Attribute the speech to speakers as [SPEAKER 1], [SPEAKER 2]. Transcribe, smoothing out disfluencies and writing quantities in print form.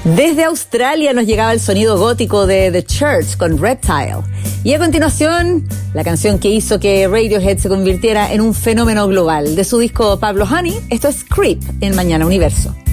[SPEAKER 1] Desde Australia nos llegaba el sonido gótico de The Church con Reptile. Y a continuación, la canción que hizo que Radiohead se convirtiera en un fenómeno global. De su disco Pablo Honey, esto es Creep en Mañana Universo.